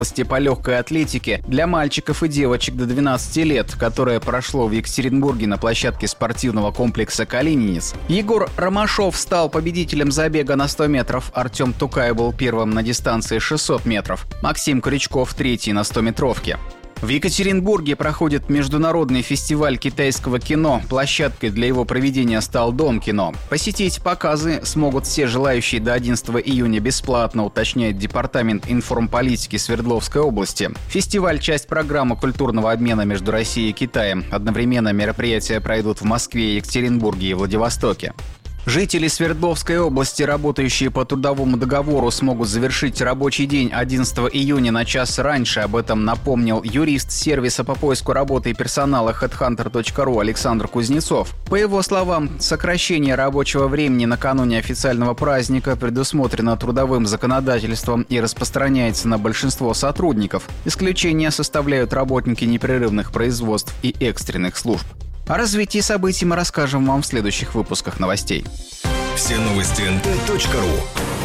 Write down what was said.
по легкой атлетике для мальчиков и девочек до 12 лет, которое прошло в Екатеринбурге на площадке спортивного комплекса «Калининец». Егор Ромашов стал победителем забега на 100 метров, Артем Тукай был первым на дистанции 600 метров, Максим Крючков третий на 100-метровке. В Екатеринбурге проходит международный фестиваль китайского кино. Площадкой для его проведения стал Дом кино. Посетить показы смогут все желающие до 11 июня бесплатно, уточняет Департамент информполитики Свердловской области. Фестиваль – часть программы культурного обмена между Россией и Китаем. Одновременно мероприятия пройдут в Москве, Екатеринбурге и Владивостоке. Жители Свердловской области, работающие по трудовому договору, смогут завершить рабочий день 11 июня на час раньше. Об этом напомнил юрист сервиса по поиску работы и персонала headhunter.ru Александр Кузнецов. По его словам, сокращение рабочего времени накануне официального праздника предусмотрено трудовым законодательством и распространяется на большинство сотрудников. Исключения составляют работники непрерывных производств и экстренных служб. О развитии событий мы расскажем вам в следующих выпусках новостей. Все новости nt.ru.